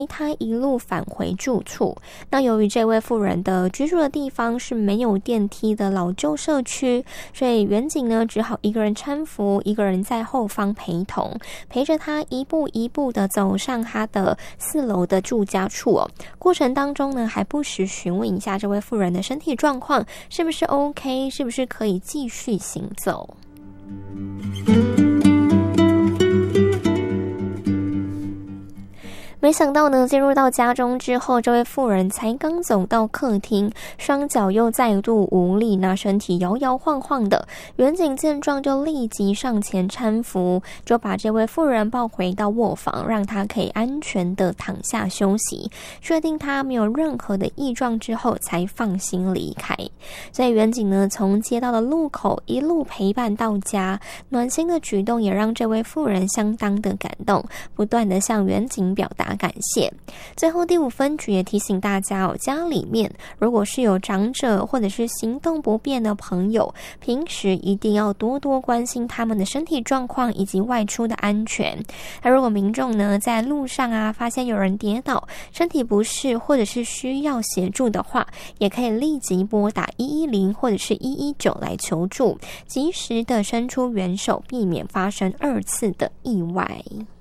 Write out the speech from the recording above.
他一路返回住处。那由于这位妇人的居住的地方是没有电梯的老旧社区，所以远景呢只好一个人搀扶，一个人在后方陪同，陪着他一步一步的走上他的4楼的住家处哦。过程当中呢，还不时询问一下这位妇人的身体状况是不是 OK， 是不是可以继续行走。没想到呢，进入到家中之后，这位妇人才刚走到客厅，双脚又再度无力，那身体摇摇晃晃的。远景见状就立即上前搀扶，就把这位妇人抱回到卧房，让她可以安全的躺下休息，确定她没有任何的异状之后，才放心离开。所以远景呢，从接到的路口一路陪伴到家，暖心的举动也让这位妇人相当的感动，不断的向远景表达感谢。最后第5分局也提醒大家哦，家里面如果是有长者或者是行动不便的朋友，平时一定要多多关心他们的身体状况以及外出的安全。那如果民众呢在路上发现有人跌倒、身体不适或者是需要协助的话，也可以立即拨打110或者是119来求助，及时的伸出援手，避免发生2次的意外。